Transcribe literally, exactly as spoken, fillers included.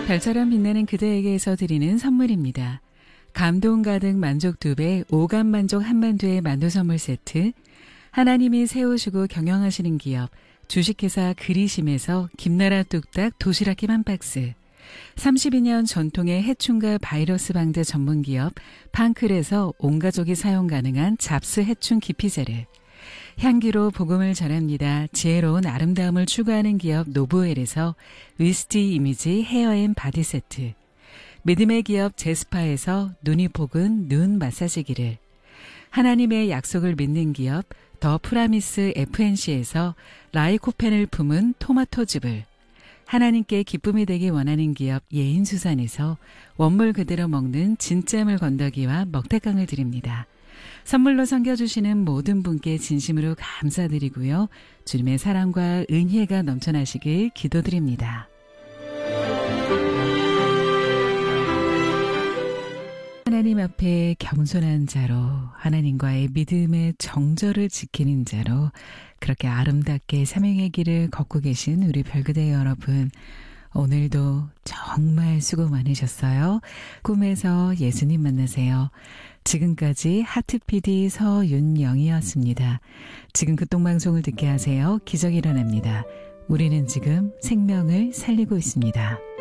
별처럼 빛나는 그대에게서 드리는 선물입니다. 감동 가득 만족 두 배, 오감 만족 한만두의 만두 선물 세트, 하나님이 세우시고 경영하시는 기업, 주식회사 그리심에서 김나라 뚝딱 도시락김 한 박스, 삼십이 년 전통의 해충과 바이러스 방제 전문기업 판클에서 온 가족이 사용 가능한 잡스 해충 기피제를, 향기로 복음을 전합니다. 지혜로운 아름다움을 추구하는 기업 노브웰에서 위스티 이미지 헤어앤 바디 세트, 믿음의 기업 제스파에서 눈이 복은 눈 마사지기를, 하나님의 약속을 믿는 기업 더 프라미스 에프엔씨에서 라이코펜을 품은 토마토즙을, 하나님께 기쁨이 되기 원하는 기업 예인수산에서 원물 그대로 먹는 진짜물 건더기와 먹태깡을 드립니다. 선물로 섬겨주시는 모든 분께 진심으로 감사드리고요. 주님의 사랑과 은혜가 넘쳐나시길 기도드립니다. 하나님 앞에 겸손한 자로, 하나님과의 믿음의 정절을 지키는 자로 그렇게 아름답게 사명의 길을 걷고 계신 우리 별그대 여러분, 오늘도 정말 수고 많으셨어요. 꿈에서 예수님 만나세요. 지금까지 하트피디 서윤영이었습니다. 지금 극동방송을 듣게 하세요. 기적이 일어납니다. 우리는 지금 생명을 살리고 있습니다.